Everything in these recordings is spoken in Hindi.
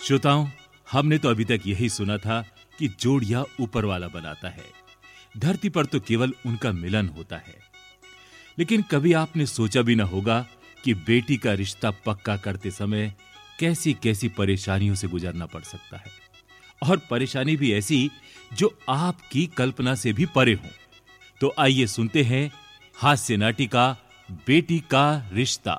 श्रोताओं, हमने तो अभी तक यही सुना था कि जोड़ियां ऊपर वाला बनाता है, धरती पर तो केवल उनका मिलन होता है। लेकिन कभी आपने सोचा भी ना होगा कि बेटी का रिश्ता पक्का करते समय कैसी कैसी परेशानियों से गुजरना पड़ सकता है, और परेशानी भी ऐसी जो आपकी कल्पना से भी परे हो। तो आइए सुनते हैं हास्य नाटिका बेटी का रिश्ता।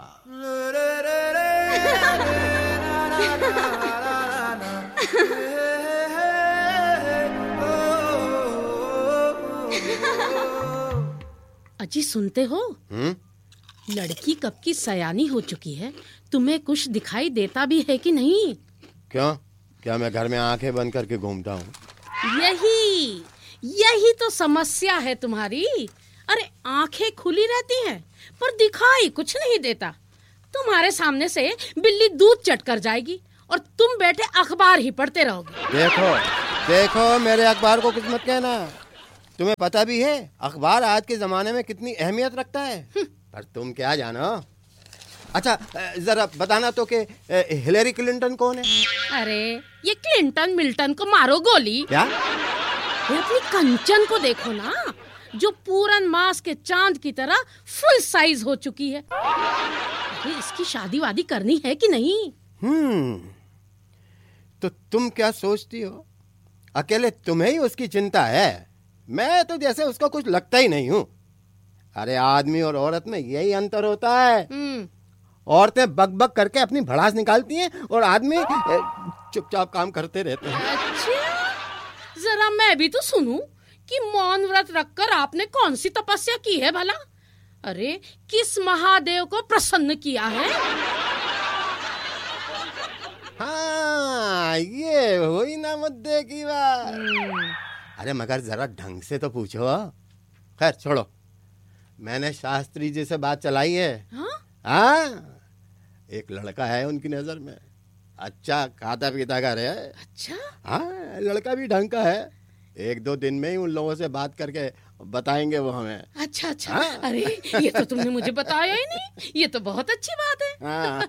अजी सुनते हो? लड़की कब की सयानी हो चुकी है, तुम्हें कुछ दिखाई देता भी है कि नहीं? क्यों? क्या मैं घर में आंखें बंद करके घूमता हूँ? यही तो समस्या है तुम्हारी। अरे आंखें खुली रहती हैं पर दिखाई कुछ नहीं देता। तुम्हारे सामने से बिल्ली दूध चट कर जाएगी और तुम बैठे अखबार ही पढ़ते रहोगे। देखो मेरे अखबार को कुछ मत कहना। तुम्हें पता भी है अखबार आज के जमाने में कितनी अहमियत रखता है, पर तुम क्या जानो। अच्छा जरा बताना तो कि हिलेरी क्लिंटन कौन है? अरे ये क्लिंटन मिल्टन को मारो गोली। क्या? ये अपनी कंचन को देखो ना, जो पूरन मास के चांद की तरह फुल साइज हो चुकी है। अरे इसकी शादी वादी करनी है कि नहीं? तो तुम क्या सोचती हो? अकेले तुम्हें ही उसकी चिंता है? मैं तो जैसे उसको कुछ लगता ही नहीं हूँ। अरे आदमी और औरत में यही अंतर होता है। औरतें बक करके अपनी भड़ास निकालती हैं और आदमी चुपचाप काम करते रहते हैं। अच्छा, जरा मैं भी तो सुनूं कि मौन व्रत रखकर आपने कौन सी तपस्या की है भला? अरे किस महादेव को प्रसन्न किया है? हाँ, ये हुई ना मुद्दे की बात। अरे मगर जरा ढंग से तो पूछो। खैर छोड़ो, मैंने शास्त्री जी से बात चलाई है। हाँ, एक लड़का है उनकी नजर में, अच्छा खाता पीता का रहे। अच्छा? हाँ, लड़का भी ढंग का है। 1-2 दिन में ही उन लोगों से बात करके बताएंगे वो हमें। अच्छा। हाँ? अरे ये तो तुमने मुझे बताया ही नहीं, ये तो बहुत अच्छी बात है। हाँ,